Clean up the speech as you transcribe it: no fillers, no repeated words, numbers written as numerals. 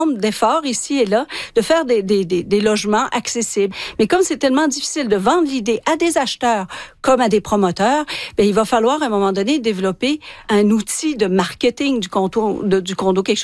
d'efforts ici et là, de faire des logements accessibles. Mais comme c'est tellement difficile de vendre l'idée à des acheteurs comme à des promoteurs, bien, il va falloir à un moment donné développer un outil de marketing du condo, quelque chose